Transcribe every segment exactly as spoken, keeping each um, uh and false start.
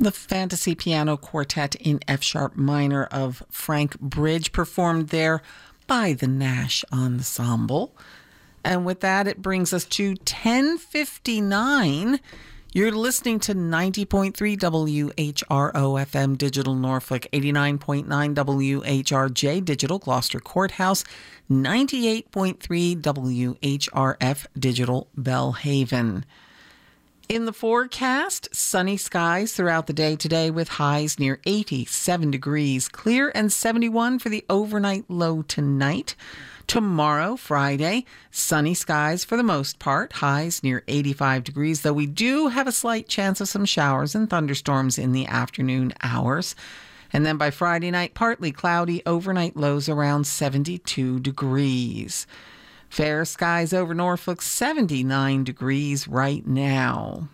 The Fantasy Piano Quartet in F-sharp minor of Frank Bridge, performed there by the Nash Ensemble. And with that, it brings us to ten fifty-nine. You're listening to ninety point three W H R O F M Digital Norfolk, eighty-nine point nine W H R J Digital Gloucester Courthouse, ninety-eight point three W H R F Digital Bellhaven. In the forecast, sunny skies throughout the day today with highs near eighty-seven degrees, clear and seventy-one for the overnight low tonight. Tomorrow, Friday, sunny skies for the most part, highs near eighty-five degrees, though we do have a slight chance of some showers and thunderstorms in the afternoon hours. And then by Friday night, partly cloudy, overnight lows around seventy-two degrees. Fair skies over Norfolk, seventy-nine degrees right now.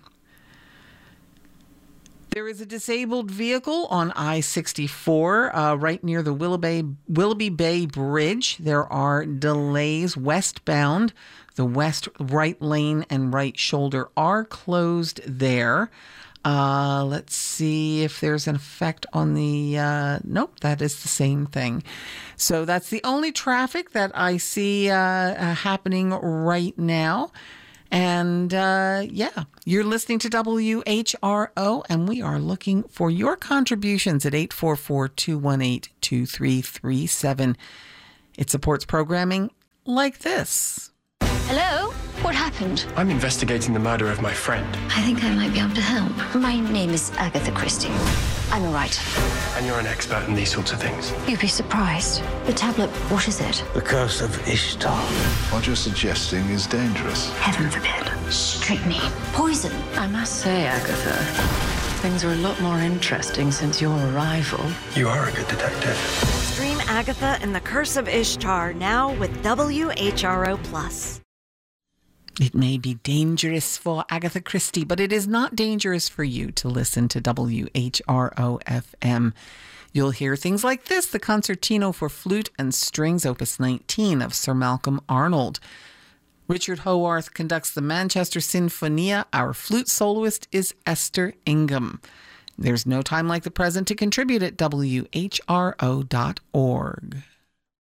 There is a disabled vehicle on I sixty-four uh, right near the Willoughby, Willoughby Bay Bridge. There are delays westbound. The west right lane and right shoulder are closed there. Uh, let's see if there's an effect on the... Uh, nope, that is the same thing. So that's the only traffic that I see uh, uh, happening right now. And uh, yeah, you're listening to W H R O, and we are looking for your contributions at eight four four, two one eight, two three three seven. It supports programming like this. Hello? What happened? I'm investigating the murder of my friend. I think I might be able to help. My name is Agatha Christie. I'm a writer. And you're an expert in these sorts of things. You'd be surprised. The tablet, what is it? The Curse of Ishtar. What you're suggesting is dangerous. Heaven forbid. Strychnine. Poison. I must say, Agatha, things are a lot more interesting since your arrival. You are a good detective. Stream Agatha and the Curse of Ishtar now with W H R O Plus. It may be dangerous for Agatha Christie, but it is not dangerous for you to listen to W H R O F M. You'll hear things like this: the Concertino for Flute and Strings, Opus nineteen of Sir Malcolm Arnold. Richard Howarth conducts the Manchester Sinfonia. Our flute soloist is Esther Ingham. There's no time like the present to contribute at W H R O dot org.